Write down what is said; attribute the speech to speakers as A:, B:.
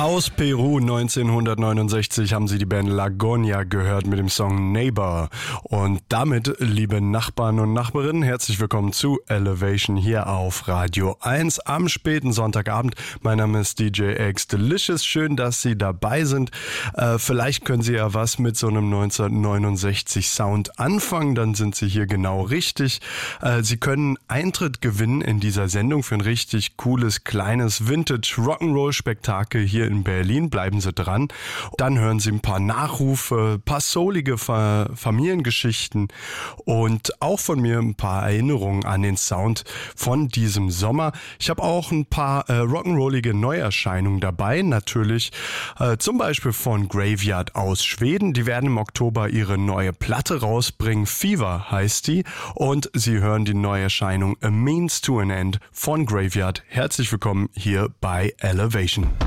A: Aus Peru 1969 haben Sie die Band Lagonia gehört mit dem Song Neighbor. Und damit, liebe Nachbarn und Nachbarinnen, herzlich willkommen zu Elevation hier auf Radio 1 am späten Sonntagabend. Mein Name ist DJ X Delicious. Schön, dass Sie dabei sind. Vielleicht können Sie ja was mit so einem 1969 Sound anfangen, dann sind Sie hier genau richtig. Sie können Eintritt gewinnen in dieser Sendung für ein richtig cooles, kleines Vintage-Rock'n'Roll-Spektakel hier in Berlin. Bleiben Sie dran. Dann hören Sie ein paar Nachrufe, ein paar soulige Familiengeschichten und auch von mir ein paar Erinnerungen an den Sound von diesem Sommer. Ich habe auch ein paar rock'n'rollige Neuerscheinungen dabei. Natürlich zum Beispiel von Graveyard aus Schweden. Die werden im Oktober ihre neue Platte rausbringen. Fever heißt die. Und Sie hören die Neuerscheinung A Means to an End von Graveyard. Herzlich willkommen hier bei Elevation.